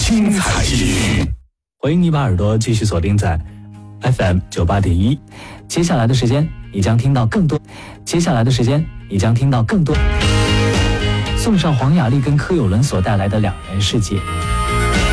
精彩继续。 欢迎你把耳朵继续锁定在 FM 98.1。接下来的时间，你将听到更多。送上黄雅莉跟柯有伦所带来的两人世界。